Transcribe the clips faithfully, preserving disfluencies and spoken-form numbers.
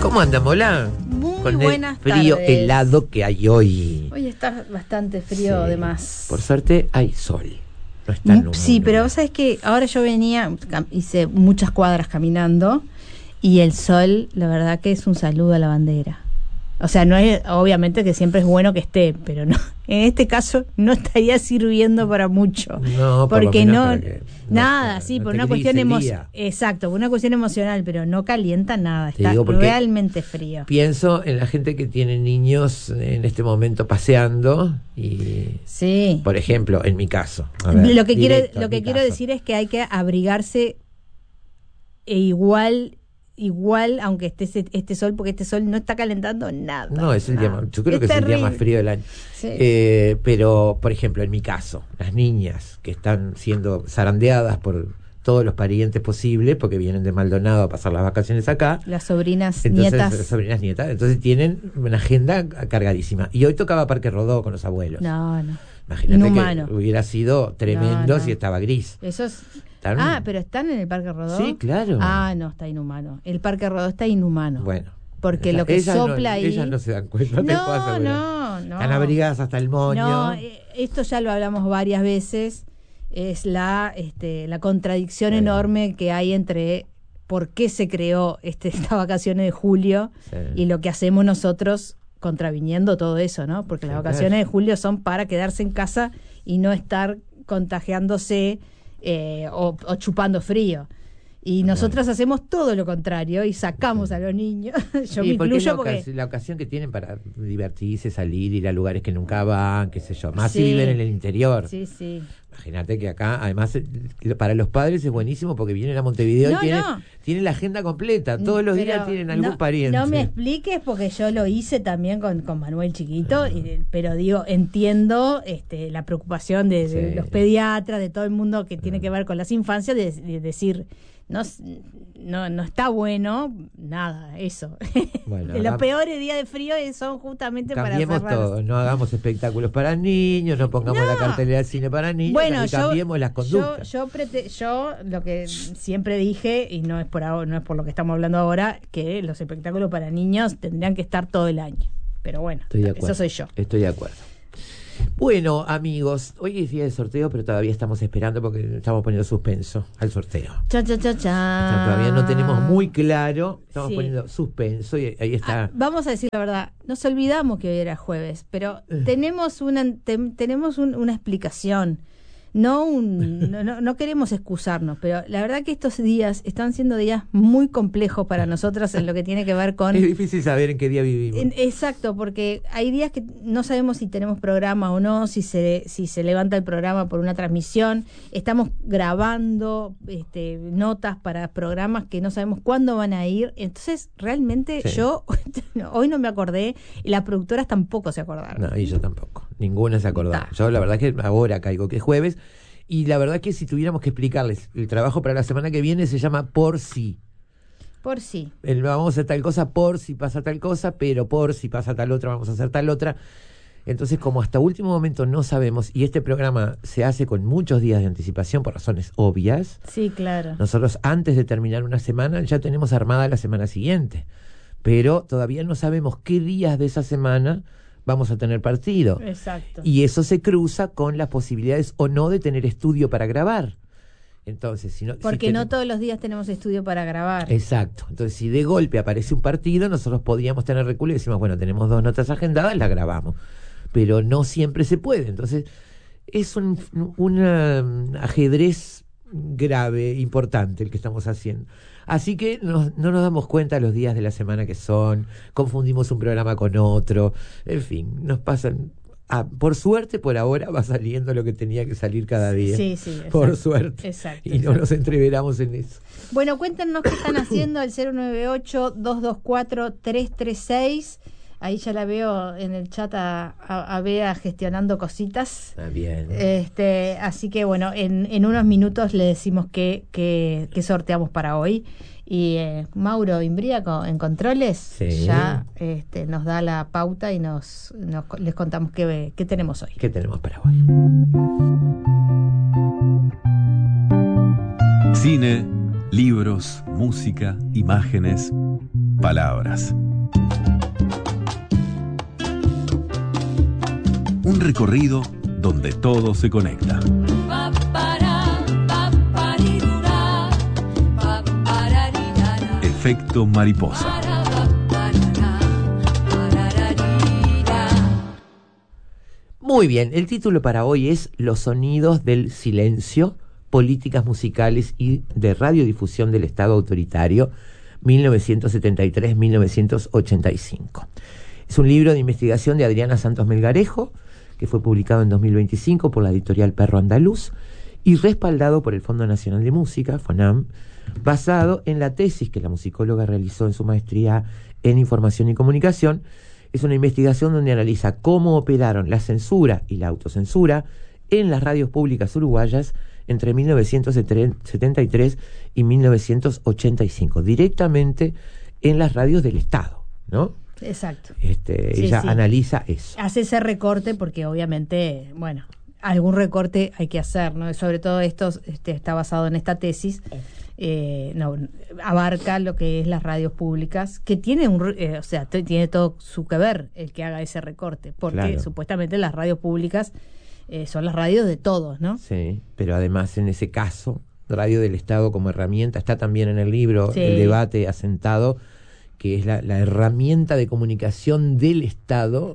¿Cómo anda, Mola? Muy Con buenas el frío tardes. helado que hay hoy. Hoy está bastante frío, Sí. además. Por suerte hay sol. No está Mu- nu- sí, muy pero nublado. vos sabés que ahora yo venía, cam- hice muchas cuadras caminando y el sol, la verdad que es un saludo a la bandera. O sea, no es, obviamente que siempre es bueno que esté, pero no, en este caso no estaría sirviendo para mucho. No, por lo porque menos no, para que no nada, te- sí, no por te una grise cuestión el emocional. día. Exacto, por una cuestión emocional, pero no calienta nada, Te está digo porque realmente frío. Pienso en la gente que tiene niños en este momento paseando y, Sí. por ejemplo, en mi caso. A ver, lo que quiero, directo, lo en que mi quiero caso. decir es que hay que abrigarse e igual, igual, aunque esté ese- este sol, porque este sol no está calentando nada. No, es el día nada. más, yo creo Es que es el día terrible. más frío del año. Sí. Eh, pero, por ejemplo, en mi caso, las niñas que están siendo zarandeadas por todos los parientes posibles, porque vienen de Maldonado a pasar las vacaciones acá. Las sobrinas, Entonces, nietas. sobrinas nietas. Entonces tienen una agenda cargadísima. Y hoy tocaba Parque Rodó con los abuelos. No, no. Imagínate Inhumano. que hubiera sido tremendo No, no. si estaba gris. Eso es. Están- Ah, pero están en el Parque Rodó. Sí, claro. Ah, no, está inhumano. El Parque Rodó está inhumano. Bueno. Porque Ella- lo que ellas sopla no, ahí. Ellas no se dan cuenta, te puedo No, asegurar. no, no. Están abrigadas hasta el moño. No, eh, esto ya lo hablamos varias veces. Es la, este, la contradicción Sí. enorme que hay entre por qué se creó este, estas vacaciones de julio Sí. y lo que hacemos nosotros contraviniendo todo eso, ¿no? Porque Sí, las vacaciones claro. de julio son para quedarse en casa y no estar contagiándose eh, o, o chupando frío. Y nosotros hacemos todo lo contrario y sacamos a los niños. Yo Sí, me porque es la, incluyo porque... ocas- la ocasión que tienen para divertirse, salir, ir a lugares que nunca van, qué sé yo. Más si Sí. viven en el interior. Sí, sí. Imagínate que acá, además, eh, para los padres es buenísimo porque vienen a Montevideo No, y tienen, no. tienen la agenda completa. Todos los Pero días tienen algún no, pariente. No me expliques porque yo lo hice también con, con Manuel Chiquito, y, pero digo, entiendo este, la preocupación de, de Sí. los pediatras, de todo el mundo que tiene que ver con las infancias, de, de decir, no, no, no está bueno, nada, eso. Bueno, Los hagam- peores días de frío son justamente para Cambiemos cerrar. todo, no hagamos espectáculos para niños, no pongamos No. la cartelera del cine para niños, Bueno, y yo, cambiemos las yo, conductas. yo, prete- yo lo que siempre dije, y no es por ahora, no es por lo que estamos hablando ahora, que los espectáculos para niños tendrían que estar todo el año. Pero bueno, Estoy de acuerdo. eso soy yo. Estoy de acuerdo. Bueno, amigos, hoy es día de sorteo, pero todavía estamos esperando porque estamos poniendo suspenso al sorteo. Cha, cha, cha, cha. Todavía no tenemos muy claro, estamos Sí. poniendo suspenso y ahí está. Ah, vamos a decir la verdad, nos olvidamos que hoy era jueves, pero Eh. tenemos una tem- tenemos un- una explicación. No, un, no, no, no queremos excusarnos, pero la verdad que estos días están siendo días muy complejos para nosotros en lo que tiene que ver con... Es difícil saber en qué día vivimos. En- Exacto, porque hay días que no sabemos si tenemos programa o no, si se si se levanta el programa por una transmisión. Estamos grabando este, notas para programas que no sabemos cuándo van a ir. Entonces, realmente Sí. yo hoy no me acordé y las productoras tampoco se acordaron. No, y yo tampoco. Ninguna se acordaba. Ta. Yo la verdad que ahora caigo que es jueves. Y la verdad que si tuviéramos que explicarles, el trabajo para la semana que viene se llama por si. Por sí. El, vamos a hacer tal cosa por si pasa tal cosa, pero por si pasa tal otra, vamos a hacer tal otra. Entonces, como hasta último momento no sabemos, y este programa se hace con muchos días de anticipación por razones obvias, Sí, claro. nosotros antes de terminar una semana ya tenemos armada la semana siguiente. Pero todavía no sabemos qué días de esa semana vamos a tener partido. Exacto. Y eso se cruza con las posibilidades o no de tener estudio para grabar. Entonces, si no, si Porque no ten- todos los días tenemos estudio para grabar. Exacto. Entonces, si de golpe aparece un partido, nosotros podríamos tener reculo y decimos, bueno, tenemos dos notas agendadas, las grabamos. Pero no siempre se puede. Entonces, es un, un um, ajedrez grave, importante el que estamos haciendo. Así que nos- no nos damos cuenta los días de la semana que son, confundimos un programa con otro, en fin, nos pasan... Ah, por suerte, por ahora va saliendo lo que tenía que salir cada día. Sí, sí. Exacto. Por suerte. Exacto. Y no exacto. nos entreveramos en eso. Bueno, cuéntenos qué están haciendo al cero nueve ocho, dos dos cuatro, tres tres seis. Ahí ya la veo en el chat a, a, a Bea gestionando cositas. Está bien. Este, así que bueno, en, en unos minutos le decimos qué que, que sorteamos para hoy. Y eh, Mauro Imbríaco en controles Sí. ya este, nos da la pauta y nos, nos les contamos qué, qué tenemos hoy. ¿Qué tenemos para hoy? Cine, libros, música, imágenes. palabras. Un recorrido donde todo se conecta. Efecto mariposa. Muy bien, el título para hoy es Los sonidos del silencio, políticas musicales y de radiodifusión del Estado autoritario, mil novecientos setenta y tres a mil novecientos ochenta y cinco. Es un libro de investigación de Adriana Santos Melgarejo, que fue publicado en dos mil veinticinco por la editorial Perro Andaluz y respaldado por el Fondo Nacional de Música, FONAM, basado en la tesis que la musicóloga realizó en su maestría en Información y Comunicación. Es una investigación donde analiza cómo operaron la censura y la autocensura en las radios públicas uruguayas entre mil novecientos setenta y tres y mil novecientos ochenta y cinco, directamente en las radios del Estado, ¿no? Exacto. Este, Sí, ella sí. analiza eso. Hace ese recorte porque obviamente, bueno, algún recorte hay que hacer, ¿no? Sobre todo esto este, está basado en esta tesis. Eh, no, abarca lo que es las radios públicas, que tiene un, eh, o sea, t- tiene todo su que ver el que haga ese recorte, porque Claro. supuestamente las radios públicas eh, son las radios de todos, ¿no? Sí, pero además en ese caso, Radio del Estado como herramienta, está también en el libro Sí. el debate asentado, que es la, la herramienta de comunicación del Estado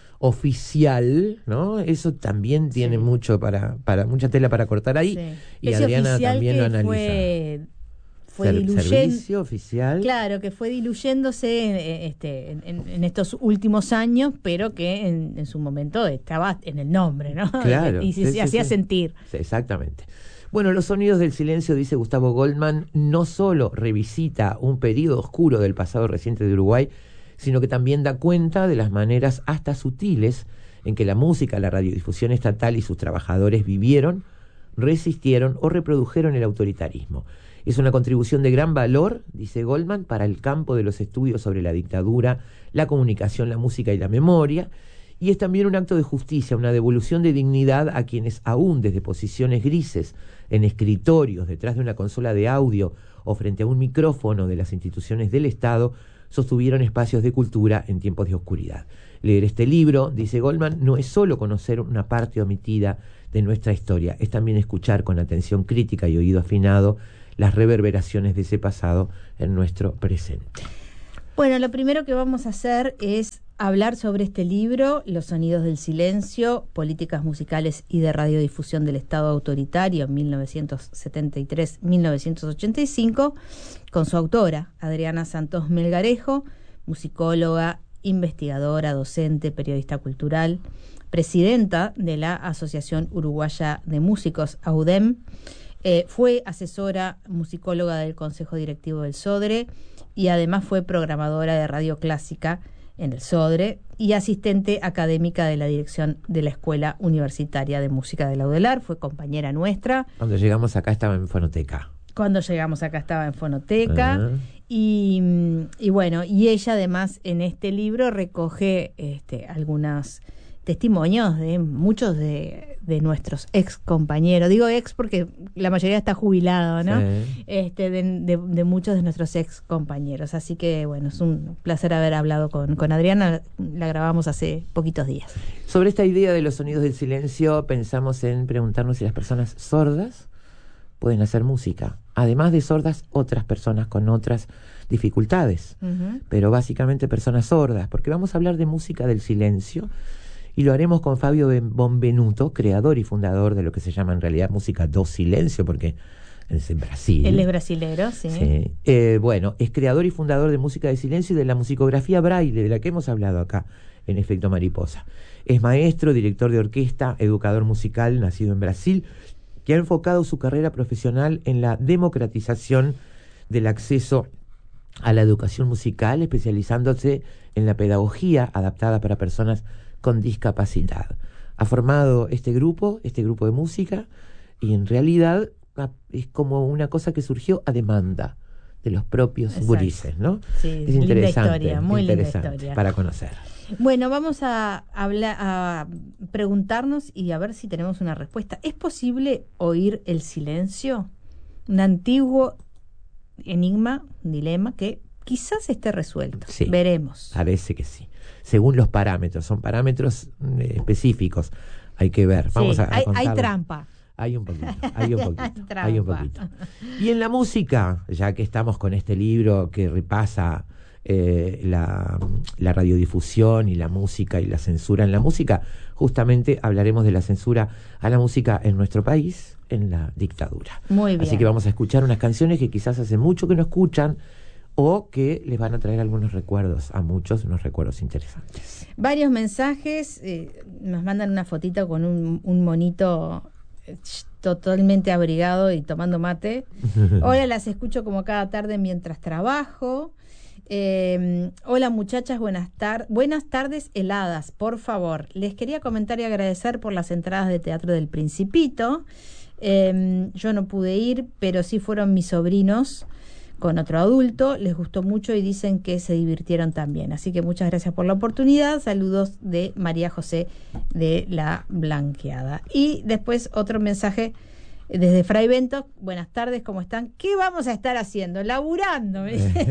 oficial, ¿no? Eso también tiene Sí. mucho para, para, mucha tela para cortar ahí. Sí. Y Ese Adriana oficial también que lo analiza. Fue, fue Ser- diluyendo. servicio oficial. Claro, que fue diluyéndose eh, este, en, en- en estos últimos años, pero que en, en su momento estaba en el nombre, ¿no? Claro, Y, se sí, se sí, hacía sí. sentir. Sí, exactamente. Bueno, Los sonidos del silencio, dice Gustavo Goldman, no solo revisita un periodo oscuro del pasado reciente de Uruguay, sino que también da cuenta de las maneras hasta sutiles en que la música, la radiodifusión estatal y sus trabajadores vivieron, resistieron o reprodujeron el autoritarismo. Es una contribución de gran valor, dice Goldman, para el campo de los estudios sobre la dictadura, la comunicación, la música y la memoria, y es también un acto de justicia, una devolución de dignidad a quienes aún desde posiciones grises, en escritorios, detrás de una consola de audio o frente a un micrófono de las instituciones del Estado, sostuvieron espacios de cultura en tiempos de oscuridad. Leer este libro, dice Goldman, no es solo conocer una parte omitida de nuestra historia, es también escuchar con atención crítica y oído afinado las reverberaciones de ese pasado en nuestro presente. Bueno, lo primero que vamos a hacer es hablar sobre este libro, Los sonidos del silencio, políticas musicales y de radiodifusión del Estado autoritario, mil novecientos setenta y tres a mil novecientos ochenta y cinco, con su autora, Adriana Santos Melgarejo, musicóloga, investigadora, docente, periodista cultural, presidenta de la Asociación Uruguaya de Músicos, AUDEM. Eh, fue asesora musicóloga del Consejo Directivo del SODRE y además fue programadora de radio clásica en el SODRE y asistente académica de la dirección de la Escuela Universitaria de Música de la UDELAR. Fue compañera nuestra. Cuando llegamos acá estaba en Fonoteca. Cuando llegamos acá estaba en Fonoteca. Ah. Y, y bueno, y ella además en este libro recoge este, algunos testimonios de muchos de, de nuestros ex compañeros. Digo ex porque la mayoría está jubilado, ¿no? Sí. Este, de, de, de muchos de nuestros ex compañeros. Así que bueno, es un placer haber hablado con, con Adriana. La grabamos hace poquitos días. Sobre esta idea de los sonidos del silencio, pensamos en preguntarnos si las personas sordas pueden hacer música. Además de sordas, otras personas con otras dificultades. Uh-huh. Pero básicamente personas sordas, porque vamos a hablar de música del silencio y lo haremos con Fabio Bonvenuto, creador y fundador de lo que se llama en realidad música do silencio, porque es en Brasil. Él es brasilero, sí. Sí. Eh, bueno, es creador y fundador de música de silencio y de la musicografía braille, de la que hemos hablado acá en Efecto Mariposa. Es maestro, director de orquesta, educador musical, nacido en Brasil, que ha enfocado su carrera profesional en la democratización del acceso a la educación musical, especializándose en la pedagogía adaptada para personas con discapacidad. Ha formado este grupo, este grupo de música, y en realidad es como una cosa que surgió a demanda de los propios Exacto. gurises, ¿no? Sí, Es interesante, linda historia, muy interesante linda historia. para conocer. Bueno, vamos a hablar, a preguntarnos y a ver si tenemos una respuesta. ¿Es posible oír el silencio? Un antiguo enigma, un dilema que quizás esté resuelto. Sí, veremos. Parece que sí. Según los parámetros, son parámetros eh, específicos. Hay que ver. Vamos Sí, a, a hay, hay contarlo. trampa. Hay un poquito, hay un Hay poquito, trampa. hay un poquito. Y en la música, ya que estamos con este libro que repasa eh, la, la radiodifusión y la música y la censura en la música, justamente hablaremos de la censura a la música en nuestro país, en la dictadura. Muy bien. Así que vamos a escuchar unas canciones que quizás hace mucho que no escuchan o que les van a traer algunos recuerdos, a muchos unos recuerdos interesantes. Varios mensajes, eh, nos mandan una fotito con un, un monito eh, totalmente abrigado y tomando mate. Hola, las escucho como cada tarde mientras trabajo. Eh, hola muchachas, buenas tardes. Buenas tardes heladas, por favor. Les quería comentar y agradecer por las entradas de Teatro del Principito. Eh, yo no pude ir, pero sí fueron mis sobrinos con otro adulto, les gustó mucho y dicen que se divirtieron también. Así que muchas gracias por la oportunidad. Saludos de María José de La Blanqueada. Y después otro mensaje desde Fray Bentos. Buenas tardes, ¿cómo están? ¿Qué vamos a estar haciendo? Laburando.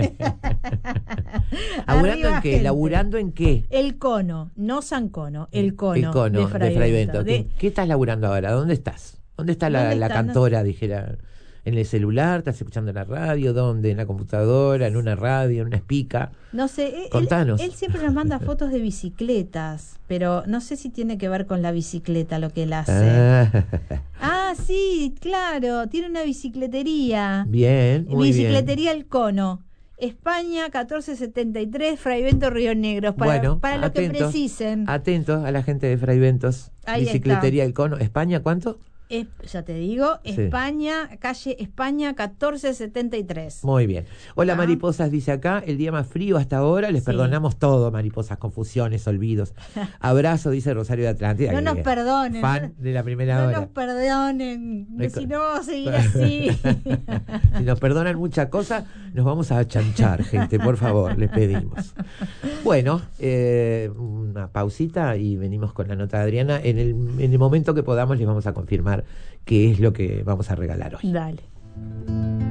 ¿Laburando en qué? Gente. ¿Laburando en qué? El cono, no San Cono, el cono, El cono de Fray, de Fray Bentos. Bentos. ¿Qué, De- qué estás laburando ahora? ¿Dónde estás? ¿Dónde está la, ¿Dónde la está? No cantora? Dijera, ¿en el celular? ¿Estás escuchando en la radio? ¿Dónde? ¿En la computadora? ¿En una radio? ¿En una espica? No sé, él, Contanos. él siempre nos manda fotos de bicicletas, pero no sé si tiene que ver con la bicicleta lo que él hace. Ah, Ah, sí, claro, tiene una bicicletería. bien, muy Bicicletería El Cono. España catorce setenta y tres, Fray Bentos, Río Negro. Para, Bueno, para lo que atentos, precisen. Atentos a la gente de Fray Bentos. Ahí Bicicletería El Cono. ¿España cuánto? Es- ya te digo, Sí. España, calle España catorce setenta y tres. Muy bien. Hola, Ah. Mariposas, dice acá, el día más frío hasta ahora, les Sí. perdonamos todo, mariposas, confusiones, olvidos. Abrazo, dice Rosario de Atlántida. No que nos es perdonen. Fan no- de la primera No hora. nos perdonen, Me si co- no vamos a seguir así. Si nos perdonan muchas cosas, nos vamos a achanchar, gente, por favor, les pedimos. Bueno, eh, una pausita y venimos con la nota de Adriana. En el, en el momento que podamos les vamos a confirmar qué es lo que vamos a regalar hoy. Dale.